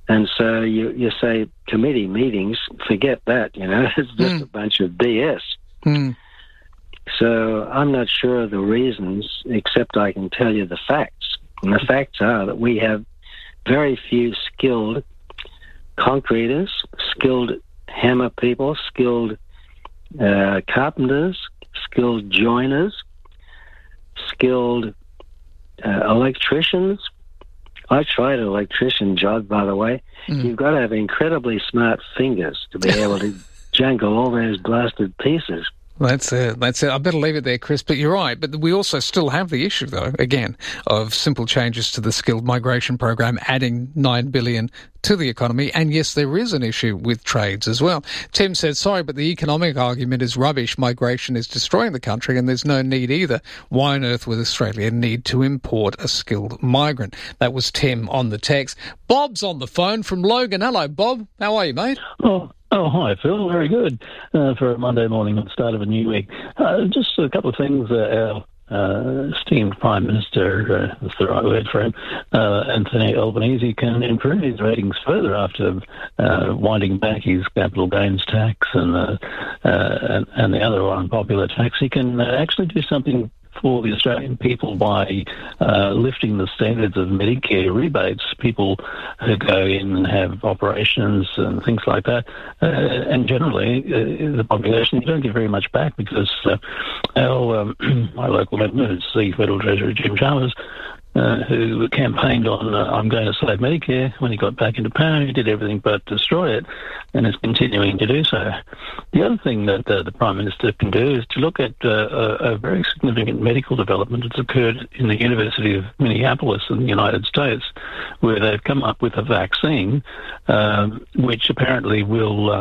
And so you say committee meetings, forget that, it's just a bunch of BS. So I'm not sure of the reasons, except I can tell you the facts. And the facts are that we have very few skilled concreters, skilled hammer people, skilled carpenters, skilled joiners, skilled electricians. I tried an electrician job, by the way. You've got to have incredibly smart fingers to be able to jangle all those blasted pieces. That's it. I better leave it there, Chris. But you're right. But we also still have the issue, though, again, of simple changes to the skilled migration program, adding $9 billion to the economy. And yes, there is an issue with trades as well. Tim said, sorry, but the economic argument is rubbish. Migration is destroying the country and there's no need either. Why on earth would Australia need to import a skilled migrant? That was Tim on the text. Bob's on the phone from Logan. Hello, Bob. How are you, mate? Oh, hi, Phil. Very good for a Monday morning at the start of a new week. Just a couple of things. Our esteemed Prime Minister, that's the right word for him, Anthony Albanese, can improve his ratings further after winding back his capital gains tax and the other unpopular tax. He can actually do something for the Australian people by lifting the standards of Medicare rebates. People who go in and have operations and things like that, and generally the population, you don't get very much back because my local member, the Federal Treasurer Jim Chalmers, who campaigned on I'm going to save Medicare. When he got back into power, he did everything but destroy it, and is continuing to do so. The other thing that the Prime Minister can do is to look at a very significant medical development that's occurred in the University of Minneapolis in the United States, where they've come up with a vaccine which apparently will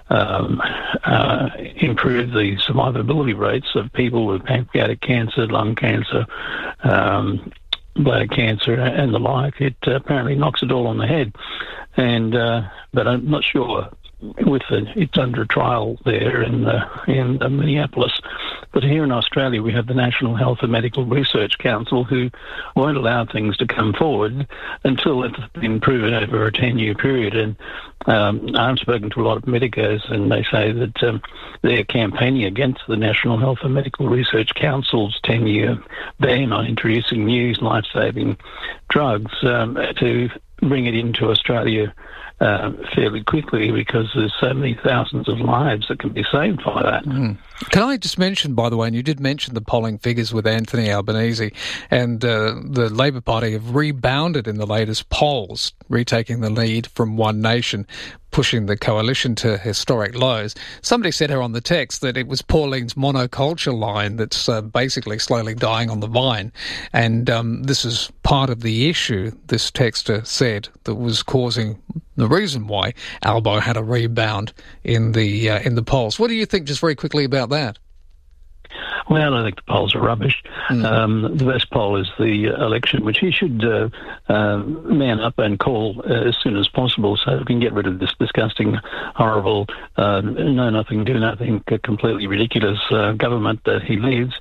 improve the survivability rates of people with pancreatic cancer, lung cancer, bladder cancer and the like. It apparently knocks it all on the head, and but I'm not sure it's under trial there in Minneapolis. But here in Australia, we have the National Health and Medical Research Council, who won't allow things to come forward until it's been proven over a 10-year period. And I've spoken to a lot of medicos, and they say that they're campaigning against the National Health and Medical Research Council's 10-year ban on introducing new life-saving drugs to bring it into Australia fairly quickly, because there's so many thousands of lives that can be saved by that. Can I just mention, by the way, and you did mention the polling figures with Anthony Albanese, and the Labor Party have rebounded in the latest polls, retaking the lead from One Nation, pushing the coalition to historic lows. Somebody said here on the text that it was Pauline's monoculture line that's basically slowly dying on the vine, and this is part of the issue, this texter said, that was causing the reason why Albo had a rebound in the polls. What do you think, just very quickly, about that? Well, I think the polls are rubbish. The best poll is the election, which he should man up and call as soon as possible, so we can get rid of this disgusting, horrible, know-nothing, do-nothing, completely ridiculous government that he leads.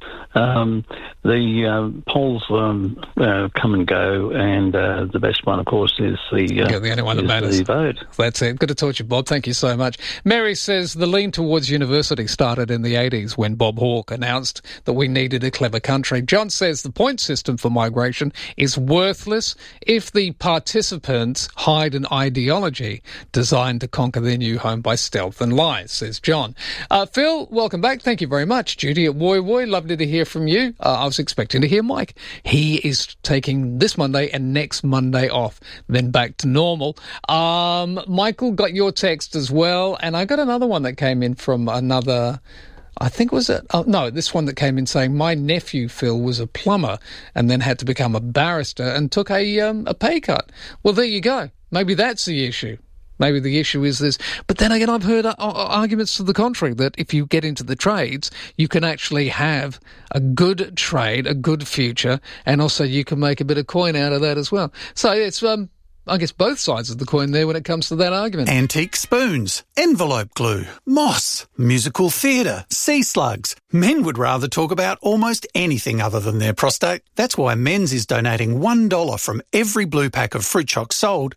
The polls come and go, and the best one, of course, is the only one that matters. The vote. That's it. Good to talk to you, Bob. Thank you so much. Mary says the lean towards university started in the 80s when Bob Hawke announced that we needed a clever country. John says the point system for migration is worthless if the participants hide an ideology designed to conquer their new home by stealth and lies, says John. Phil, welcome back. Thank you very much. Judy at Woy Woy, lovely to hear from you. I was expecting to hear Mike. He is taking this Monday and next Monday off, then back to normal. Michael got your text as well, and I got another one that came in from another... I think this one that came in saying, my nephew, Phil, was a plumber and then had to become a barrister and took a pay cut. Well, there you go. Maybe that's the issue. Maybe the issue is this. But then again, I've heard arguments to the contrary, that if you get into the trades, you can actually have a good trade, a good future, and also you can make a bit of coin out of that as well. So it's... I guess both sides of the coin there when it comes to that argument. Antique spoons, envelope glue, moss, musical theatre, sea slugs. Men would rather talk about almost anything other than their prostate. That's why Men's is donating $1 from every blue pack of fruit chocs sold